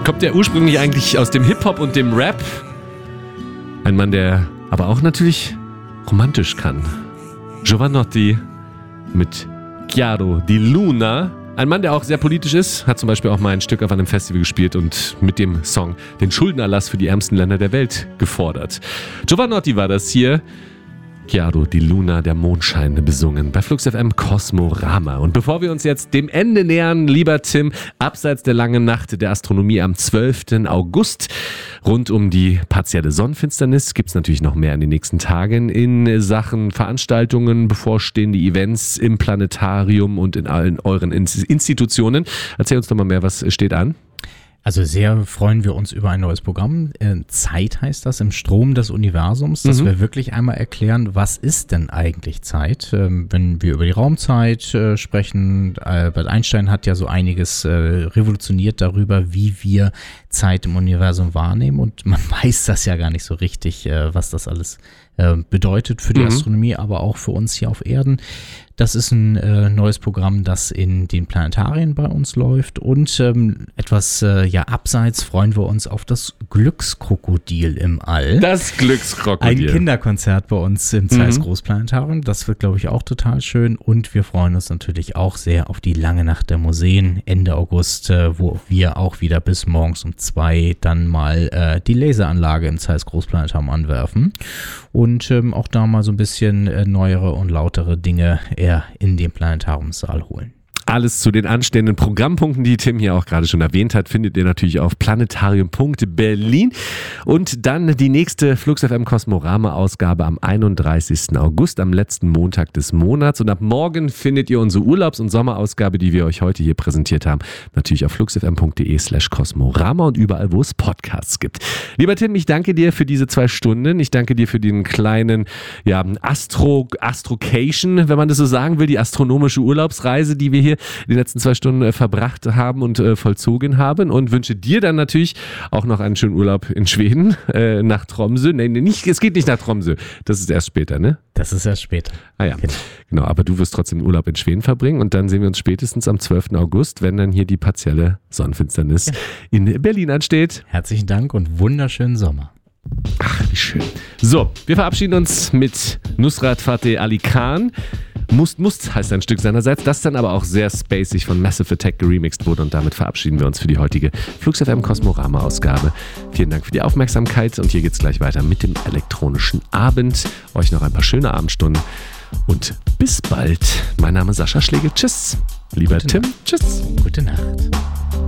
Kommt ja ursprünglich eigentlich aus dem Hip-Hop und dem Rap. Ein Mann, der aber auch natürlich romantisch kann. Jovanotti mit Chiaro di Luna. Ein Mann, der auch sehr politisch ist, hat zum Beispiel auch mal ein Stück auf einem Festival gespielt und mit dem Song den Schuldenerlass für die ärmsten Länder der Welt gefordert. Jovanotti war das hier. Chiaro di Luna, der Mondschein, besungen bei Flux FM Kosmorama. Und bevor wir uns jetzt dem Ende nähern, lieber Tim, abseits der langen Nacht der Astronomie am 12. August, rund um die partielle Sonnenfinsternis, gibt es natürlich noch mehr in den nächsten Tagen in Sachen Veranstaltungen, bevorstehende Events im Planetarium und in allen euren Institutionen. Erzähl uns doch mal mehr, was steht an? Also sehr freuen wir uns über ein neues Programm. Zeit heißt das, im Strom des Universums, dass wir wirklich einmal erklären, was ist denn eigentlich Zeit? Wenn wir über die Raumzeit sprechen, Albert Einstein hat ja so einiges revolutioniert darüber, wie wir Zeit im Universum wahrnehmen, und man weiß das ja gar nicht so richtig, was das alles bedeutet für die Astronomie, aber auch für uns hier auf Erden. Das ist ein neues Programm, das in den Planetarien bei uns läuft, und etwas abseits freuen wir uns auf das Glückskrokodil im All. Das Glückskrokodil. Ein Kinderkonzert bei uns im Zeiss Großplanetarium. Das wird, glaube ich, auch total schön, und wir freuen uns natürlich auch sehr auf die lange Nacht der Museen Ende August, wo wir auch wieder bis morgens um 2 dann mal die Laseranlage im Zeiss Großplanetarium anwerfen und auch da mal so ein bisschen neuere und lautere Dinge eher in den Planetariumssaal holen. Alles zu den anstehenden Programmpunkten, die Tim hier auch gerade schon erwähnt hat, findet ihr natürlich auf planetarium.berlin. Und dann die nächste Flux FM Kosmorama-Ausgabe am 31. August, am letzten Montag des Monats. Und ab morgen findet ihr unsere Urlaubs- und Sommerausgabe, die wir euch heute hier präsentiert haben, natürlich auf fluxfm.de/kosmorama und überall, wo es Podcasts gibt. Lieber Tim, ich danke dir für diese 2 Stunden. Ich danke dir für den kleinen Astrocation, wenn man das so sagen will, die astronomische Urlaubsreise, die wir hier die letzten 2 Stunden verbracht haben und vollzogen haben, und wünsche dir dann natürlich auch noch einen schönen Urlaub in Schweden, nach Tromsø. Es geht nicht nach Tromsø, das ist erst später, ne? Das ist erst später. Ah ja, genau, aber du wirst trotzdem Urlaub in Schweden verbringen, und dann sehen wir uns spätestens am 12. August, wenn dann hier die partielle Sonnenfinsternis in Berlin ansteht. Herzlichen Dank und wunderschönen Sommer. Ach, wie schön. So, wir verabschieden uns mit Nusrat Fateh Ali Khan. Must heißt ein Stück seinerseits, das dann aber auch sehr spacig von Massive Attack geremixed wurde, und damit verabschieden wir uns für die heutige Flux FM Kosmorama Ausgabe. Vielen Dank für die Aufmerksamkeit, und hier geht's gleich weiter mit dem elektronischen Abend. Euch noch ein paar schöne Abendstunden und bis bald. Mein Name ist Sascha Schlegel. Tschüss. Lieber Tim. Tschüss. Gute Nacht.